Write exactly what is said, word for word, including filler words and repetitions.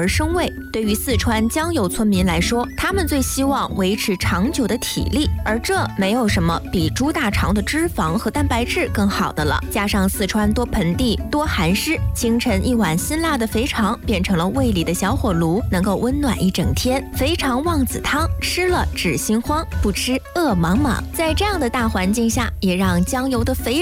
而生味。对于四川江油村民来说，他们最希望维持长久的体力，而这没有什么比猪大肠的脂肪和蛋白质更好的了。加上四川多盆地多寒湿，清晨一碗辛辣的肥肠变成了胃里的小火炉，能够温暖一整天。肥肠旺子汤，吃了治心慌，不吃饿莽莽。在这样的大环境下，也让江油的肥